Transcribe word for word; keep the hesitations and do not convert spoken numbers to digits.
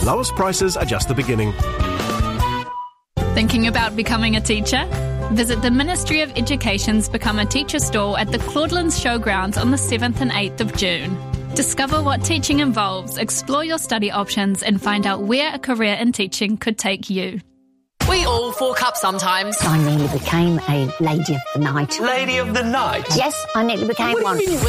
Lowest prices are just the beginning. Thinking about becoming a teacher? Visit the Ministry of Education's Become a Teacher stall at the Claudelands Showgrounds on the seventh and eighth of June. Discover what teaching involves, explore your study options, and find out where a career in teaching could take you. We all fork up sometimes. I nearly became a lady of the night. Lady of the night? Yes, I nearly became what one. Do you mean?